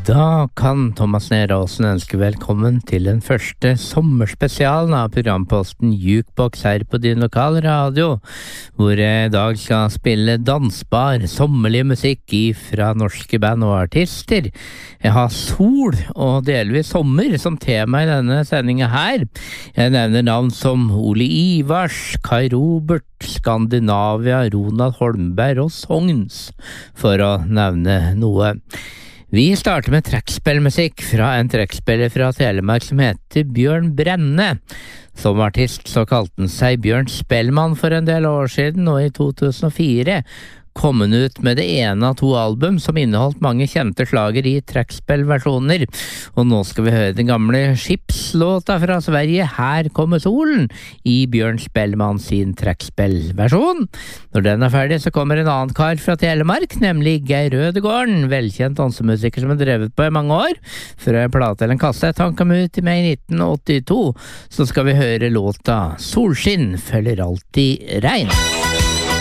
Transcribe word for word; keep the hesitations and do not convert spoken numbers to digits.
Da kan Thomas Neråsen ønske velkommen til den første sommerspesialen av programposten Jukebox her på din lokale radio, hvor jeg i dag skal spille dansbar, sommerlig musikk fra norske band og artister. Jeg har sol og delvis sommer som tema i denne sendingen her. Jeg nevner navn som Ole Ivars, Kai Robert, Skandinavia, Ronald Holmberg og Sogns, for å nevne noe. Vi starter med trekkspillmusikk fra en trekkspiller fra Telemark som heter Bjørn Brenne. Som artist så kalte han seg Bjørn Spellmann for en del år siden, og i to tusen og fire kom han ut med det ene av to album som inneholdt mange kjente slager i trekkspillversjoner. Og nå skal vi høre den gamle skipslåta fra Sverige, Her kommer solen, i Bjørn Spellmann sin trekkspillversjon. Når den er ferdig så kommer en annen kar fra Telemark, nemlig Geir Rødegården, velkjent dansemusiker som har drevet på i mange år. Før jeg plate eller en kassett, han kom ut i meg i nitten åttito, så skal vi høre låta Solskinn følger alltid regn.